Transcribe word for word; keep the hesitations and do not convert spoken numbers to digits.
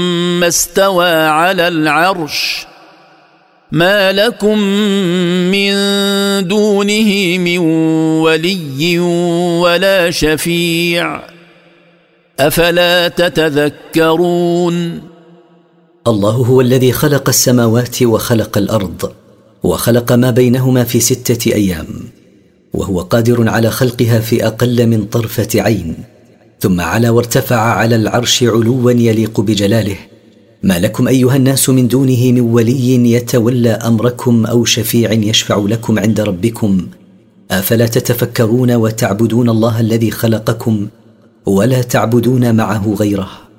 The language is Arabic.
ثم استوى على العرش ما لكم من دونه من ولي ولا شفيع أفلا تتذكرون. الله هو الذي خلق السماوات وخلق الأرض وخلق ما بينهما في ستة أيام، وهو قادر على خلقها في أقل من طرفة عين، ثم علا وارتفع على العرش علوا يليق بجلاله. ما لكم أيها الناس من دونه من ولي يتولى أمركم أو شفيع يشفع لكم عند ربكم، أفلا تتفكرون وتعبدون الله الذي خلقكم ولا تعبدون معه غيره؟